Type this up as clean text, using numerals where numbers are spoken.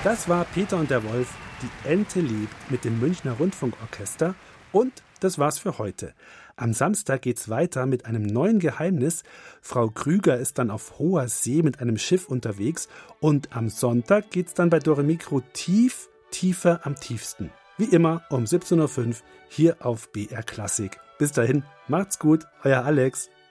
Das war Peter und der Wolf, die Ente lebt mit dem Münchner Rundfunkorchester. Und das war's für heute. Am Samstag geht's weiter mit einem neuen Geheimnis. Frau Krüger ist dann auf hoher See mit einem Schiff unterwegs. Und am Sonntag geht's dann bei Dore Mikro tiefer am tiefsten. Wie immer um 17:05 Uhr hier auf BR Klassik. Bis dahin, macht's gut, euer Alex.